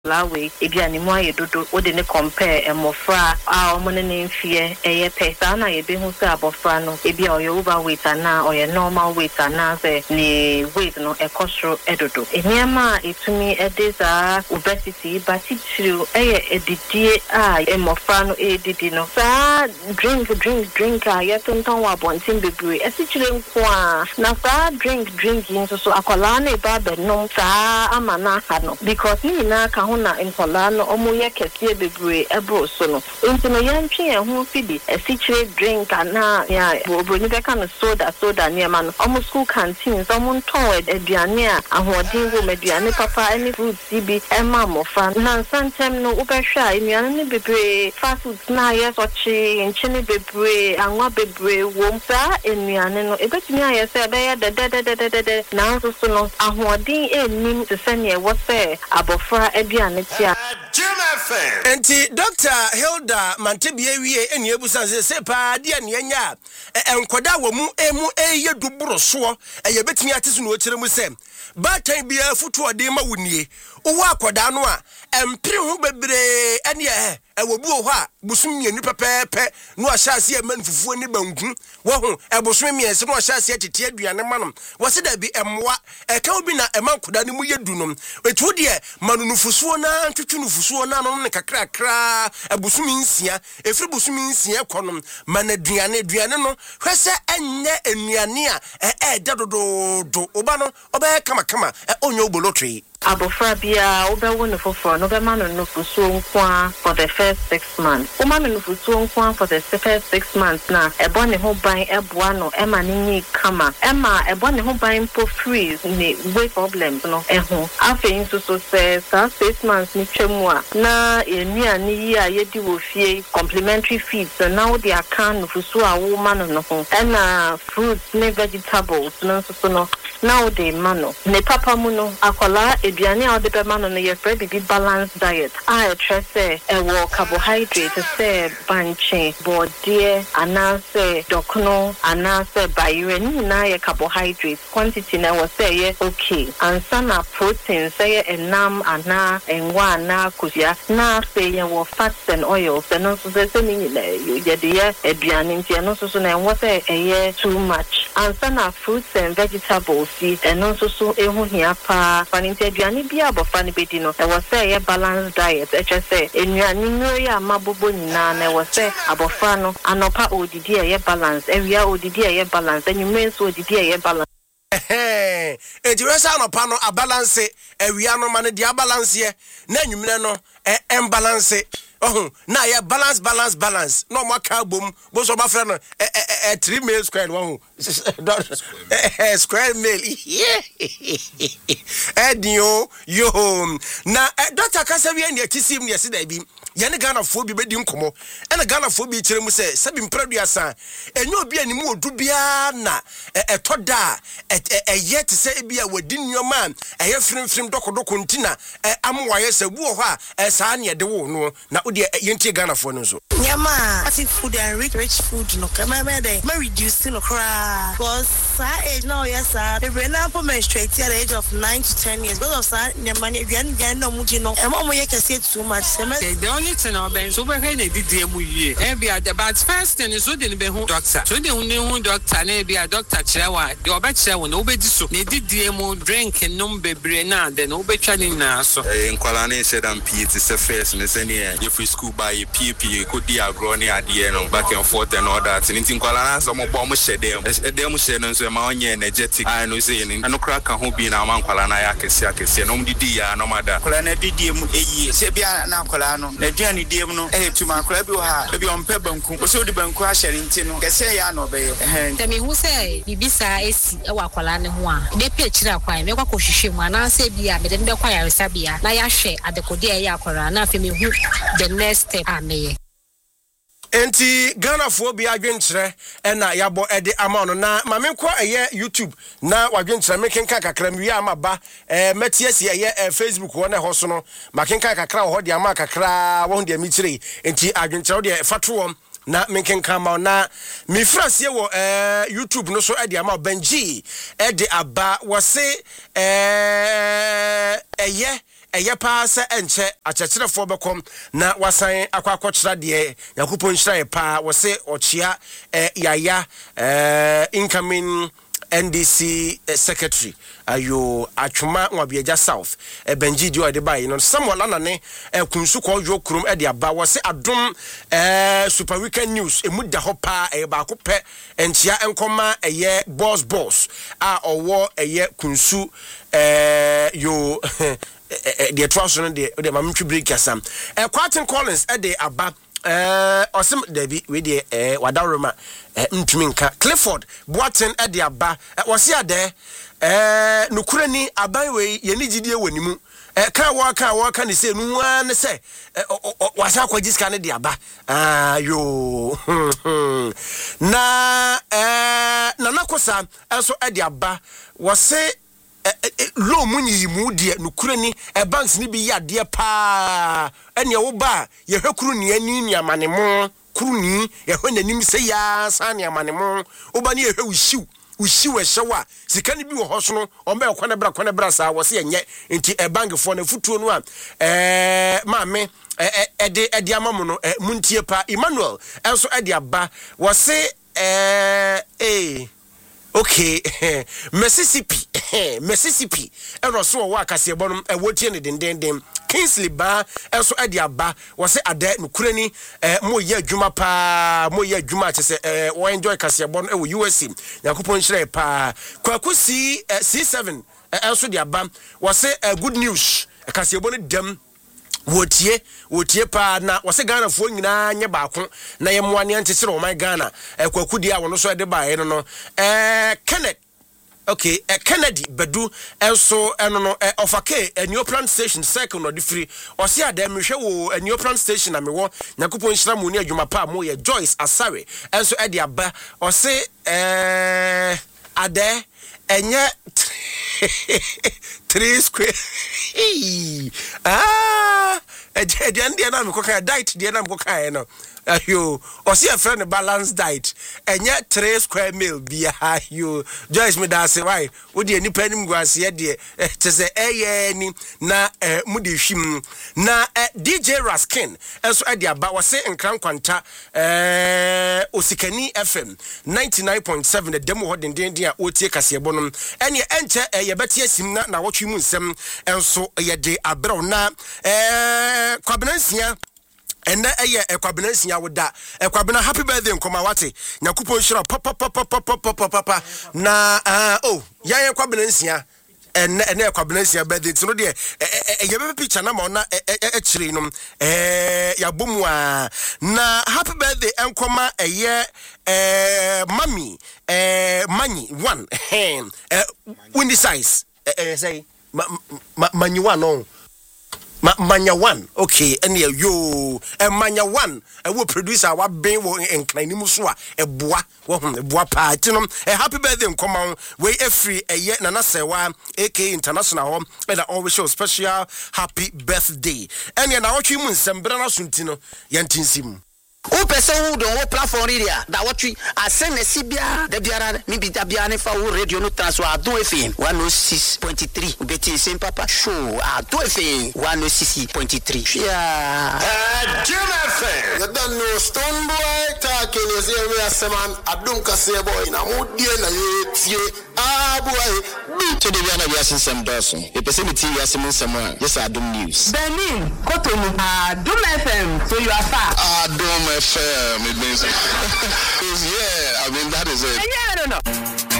Lawe, Ibiani Moye Dodo, or didn't compare and Mofra, our money fear, a pesana, a behusa bofrano, Ibi or your overweight and now or your normal weight and now say, ni weight no a costro edodo. In Yama, it to me a desire obesity, but it's true, a didier, a mofrano, a didino. Sa drink, yet on one timber, a situation qua. Now, drinking, so a colane baba no, sa amana hano, because me na Kahuna in Polano, Omoya Kessie Bebre, a brosono. Into my young chin who feed a situation drink and now, yeah, Boniva kind of soda near man, almost school canteen, someone told a Diania, and who deal with Diana Papa, any food, CB, and mamma, fan, nan, sometime no Ubasha, in Yanni Bebre, fast food, yes, or chi, and Chinny Bebre, and what Bebre, Womsa, in Miano, a bit me, I said, the now so and who did name to send you what's there, Abofra, Edianitia. Enti Dr. Hilda Mantebie and Yebusan sepa dia nyanya enkoda wo mu ye duburo so e ye betimi atesu no kire mu sem ba tan bia futu ode ma wunie wo akoda no a empire ho bebre ene ewobu ho a busum mienu pepepe no ahyase e manfufuo ni banku wo ho e busum miense no ahyase tete aduane manom wo se da bi emwa e ka obi na e mankoda ne mu yedunum etu de manunufusuo na ntwetwunufusuo na no ne kakrakra abusumi nsia efiri busumi nsia konom manaduane no hwese enye enuane a dadodo oba no oba kama onyo obolotwe Abofra bia obewo no foforo no be ma no nufusuo nkwa for the first 6 months. O ma no nufusuo nkwa for the first 6 months na ebo ne ho ban eboa no e ma ni kama. E ma ebo ne ho ban po freeze ni weight problems no ho. Afei nso so say 6 months ni twemu a na enuane yi a yedi wo fie complementary feeds so now they are can nufusuo a wo ma no ho. E na fruits ne vegetables no so no now they mano. Ne papa mu no akola Biani or the Bemano, your very balanced diet. I trust say a carbohydrate, say banche, bordie, anase, docono, anase, bayureni, na carbohydrates. Quantity now was say okay. And some protein, say a nam, ana, and one na kusia, na say your fats and oils, and also say you get the a biani, and also so now what a year too much. And some fruits and vegetables, and also so a here pa, Biani bia bofani bedino e was say a balanced diet e say enuani no ya mabobo nyina na e was say abofra no anopa odidi e balance ewia odidi e balance enyume so odidi e balance enti we say anopa no a balance ewia no ma ne dia balance ye na enyumre no imbalance na ya balance no ma ka bom bo so ma fra no 3 meal square one square meal edio yo na Dr. Kasawi and Yatisim yesterday bi yane Ghana fo bi bedi nkomo ena Ghana fo bi kire mu se sabi mpraduasa enye obi animu odu bia na etoda yet se bia wadi nyoma eye frim dokodoko ntina amwaye se bu ho a saa ne de wo no na odi yenti Ghana fo no so nyama ati food and rich food no kama me dey ma reduce no cra because age now yes every now for menstruate at the age of 9 to 10 years because of that nyama gan no muji no e mo ye kase too much the only thing about ben so be na didie mu yie e bia but first thing is so dey be hu doctor so dey hu doctor na bia doctor chirewa dey obekire wo na obedi so na didie mu drink num bebre na de na obetwa ni na so nkwala na said am PT se first na say near you free school by PP ko di agro ni ade no back and forth and all that nti nkwala na so mo bo mo shedem shedem no so ma onye energetic I know say ni no crack ho bi na ma nkwala na ya kese no mdidi ya no mada kwala na didie mu eyi se bia na nkwala no na duani die mu no tuma kwala bi ha bi on pe banku o so di banku a hyere nti no kese ya no be temi hu say bibisa esi e wa kwala ne ho a de pe kira kwan me kwa kohwehwe mu ana se bia me de be kwa ya resabia na ya hwe adekode ya kwala na fe me hu the next step ameye enti Ghana fo bi adwenkyere na yabo ede ama no na mamenkọ eye YouTube na wadwenkyere mekenka kakra mi ama ba matiasi eye Facebook wo na ho so no makenka kakra ho de ama kakra wo de mi kire enti adwenkyere de fato na mekenka ma na mi frasie wo YouTube no so ede ama Benji ede aba wo se eye ɛyɛ pa sɛ enche akyerɛkyerɛfoɔ bɛkom na wasan akwakwɔkyerɛ de yakupon hyira pa wo se ɔkyea yaya incoming NDC secretary ayo atwuma wabiaja south benji dio de bayi no Samuel Anane kunsu ko dwo krom de aba wo se adom super weekend news emu da ho pa ba ko pɛ enchia enkoma eye boss a owo eye kunsu yo de traso no de mamtwi break asam Quartin Collins de aba Osim Debbie we de wadaroma ntwinka Clifford Boaten e de aba wose ade nukurani aban we yeni gidie wanimu ka waka ne se nu an se wasa kwajiska ne de aba yo na nakosa enso e de aba wose lo munyi mu de nukurani banks ni bi yade pa ene wo ba ye hwekuru ne ani ni amane mo kuru ni ye hwe nanim se ya san ne amane mo wo ba ne ye hwe ushiw ehyewa sika ni bi wo hoso no ombe kwane bra sa wo se enye enti bank fo na futuo no a maame ede amamu no muntie pa Emmanuel enso ede aba wo se okay Mississippi eno so wo akase bonom wotie ne dendendem Kingsley ba enso ade aba wo se ade nukurani mo ye adwuma pa mo ye adwuma che se wo enjoy kase bon wo USA yakopon hyire pa kwakusi C7 enso de aba wo se good news kase bon dem wotie pa na wose Ghana fo nyina nye baako na ye moane ankyekere o man Ghana kwakudi a wono so de baaye no Kenneth okay Kennedy Bedu enso eno no ofake Neoplan station circle no de free ose adam hwe wo Neoplan station na mewo Yakopon hyira mu ni adwuma pa mo ye Joyce Asare enso e de aba ose ade enye 3 square ede na me koka diet de na me koka no ayo osi a friend balance diet enye 3 square meal bia ayo Joyce me da se why wo de nipa nim guase de te se ni na mu de hwim na DJ Raskin enso e de aba wo se nkran kwanta Osikani FM 99.7 dem ho denden a otie kase bonom ene enche ye betie sim na wotwe mu nsem enso ye de abrew na kwabenansia ene eye ekwabenansia woda ekwabena happy birthday nkoma wate Yakopon hyira papa na ya ekwabenansia ene ekwabenansia birthday tino de ye be picture na ma na ekire no ya bomu a na happy birthday enkoma eye mami manyi one windy size say manyi one no Manya one okay ene yo manya one wo producer wa ben wo enkanimu so a eboa wo eboa pa tinom happy birthday nkoma we free eye nana sewa AK international home and always show special happy birthday ene na wotwe mu nsembra na suntino yantinsim o pese wo don wo platform area da wotwe asene sibia da biara ni bi da biara ne fa wo radio no transfer Ado FM 106.3 ubeti sem papa show Ado FM 106.3 yeah Jim FM you don't know Stone Boy talking is here seman Adum Kase boy na modie na ye tie boy to the biara bi asensem doso e pese mi tie asem nsem a yes Adum news Benin Kotonu Adum FM so you are far Adum FM, it means, yeah, I mean, that is it. Yeah, I don't know.